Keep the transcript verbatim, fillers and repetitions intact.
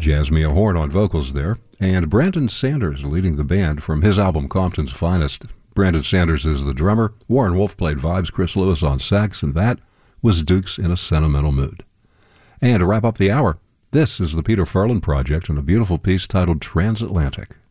Jasmia Horn on vocals there, and Brandon Sanders leading the band from his album Compton's Finest. Brandon Sanders is the drummer, Warren Wolf played vibes, Chris Lewis on sax, and that was Dukes in a Sentimental Mood. And to wrap up the hour, this is the Peter Farland Project and a beautiful piece titled Transatlantic.